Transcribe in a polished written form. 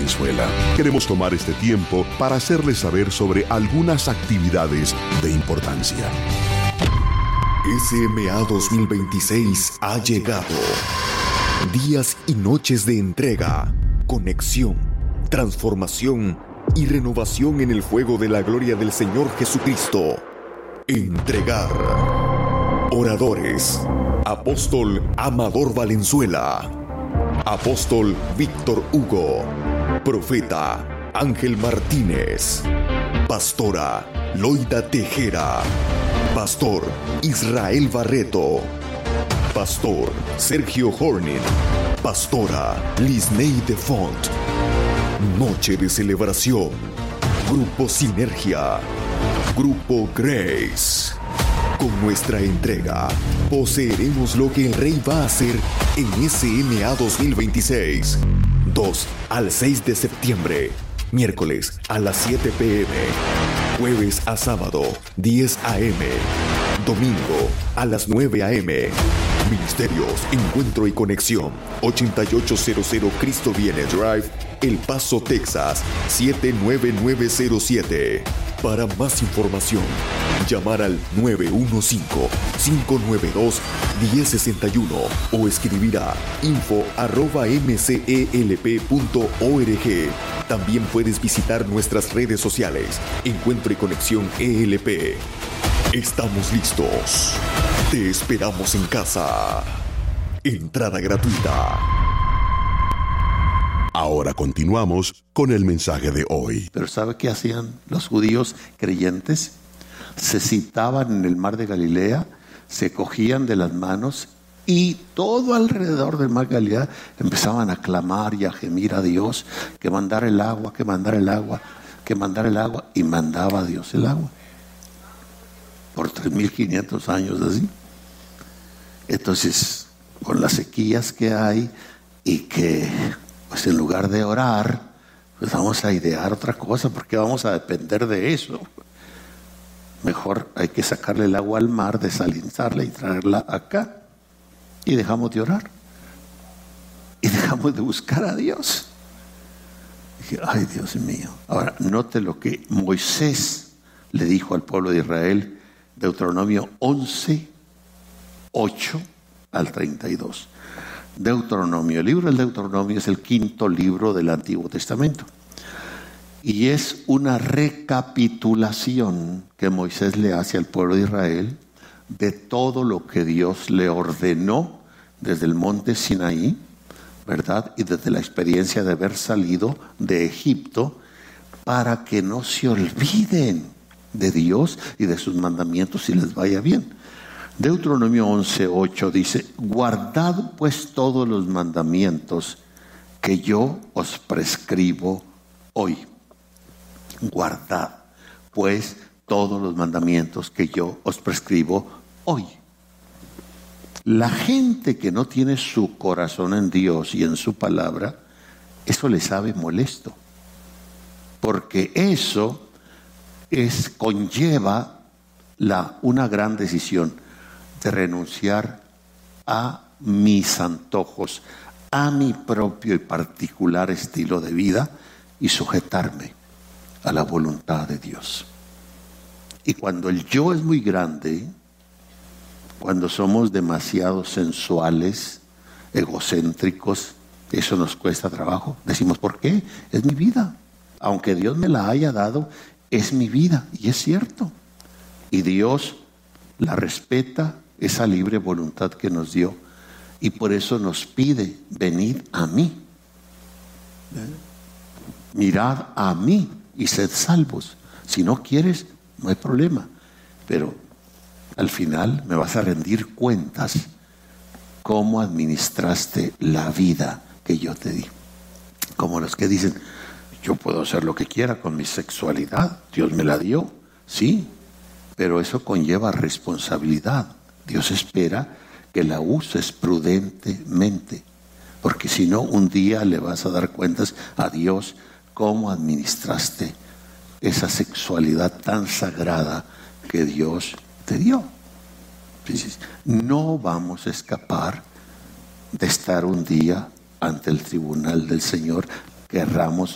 Valenzuela. Queremos tomar este tiempo para hacerles saber sobre algunas actividades de importancia. SMA 2026 ha llegado. Días y noches de entrega, conexión, transformación y renovación en el fuego de la gloria del Señor Jesucristo. Entregar. Oradores: Apóstol Amador Valenzuela, Apóstol Víctor Hugo, Profeta Ángel Martínez, Pastora Loida Tejera, Pastor Israel Barreto, Pastor Sergio Hornin, Pastora Lisney de Font. Noche de celebración. Grupo Sinergia, Grupo Grace. Con nuestra entrega, poseeremos lo que el Rey va a hacer en SMA 2026. 2 al 6 de septiembre. Miércoles a las 7 p.m. Jueves a sábado, 10 a.m. Domingo a las 9 a.m. Ministerios, Encuentro y Conexión. 8800 Cristo Viene Drive, El Paso, Texas, 79907. Para más información, llamar al 915-592-1061 o escribir a info@mcelp.org. También puedes visitar nuestras redes sociales, Encuentro y Conexión ELP. Estamos listos. Te esperamos en casa. Entrada gratuita. Ahora continuamos con el mensaje de hoy. Pero ¿sabe qué hacían los judíos creyentes? Se citaban en el mar de Galilea, se cogían de las manos y todo alrededor del mar de Galilea empezaban a clamar y a gemir a Dios, que mandara el agua, que mandara el agua, que mandara el agua, y mandaba a Dios el agua. Por 3.500 años así. Entonces, con las sequías que hay y que, pues en lugar de orar, pues vamos a idear otra cosa, porque vamos a depender de eso. Mejor hay que sacarle el agua al mar, desalinarla y traerla acá. Y dejamos de orar. Y dejamos de buscar a Dios. Dije, ay, Dios mío. Ahora, note lo que Moisés le dijo al pueblo de Israel, Deuteronomio 11, 8 al 32. Deuteronomio, el libro del Deuteronomio es el quinto libro del Antiguo Testamento. Y es una recapitulación que Moisés le hace al pueblo de Israel de todo lo que Dios le ordenó desde el monte Sinaí, ¿verdad? Y desde la experiencia de haber salido de Egipto, para que no se olviden de Dios y de sus mandamientos y les vaya bien. Deuteronomio 11:8 dice: guardad pues todos los mandamientos que yo os prescribo hoy. Guardad pues todos los mandamientos que yo os prescribo hoy. La gente que no tiene su corazón en Dios y en su palabra, eso le sabe molesto, porque eso conlleva una gran decisión de renunciar a mis antojos, a mi propio y particular estilo de vida, y sujetarme a la voluntad de Dios. Y cuando el yo es muy grande, cuando somos demasiado sensuales, egocéntricos, eso nos cuesta trabajo. Decimos, ¿por qué? Es mi vida. Aunque Dios me la haya dado, es mi vida. Y es cierto. Y Dios la respeta, esa libre voluntad que nos dio. Y por eso nos pide, venid a mí. Mirad a mí y sed salvos. Si no quieres, no hay problema. Pero al final me vas a rendir cuentas cómo administraste la vida que yo te di. Como los que dicen, yo puedo hacer lo que quiera con mi sexualidad, Dios me la dio, sí, pero eso conlleva responsabilidad. Dios espera que la uses prudentemente, porque si no, un día le vas a dar cuentas a Dios cómo administraste esa sexualidad tan sagrada que Dios te dio. No vamos a escapar de estar un día ante el tribunal del Señor, querramos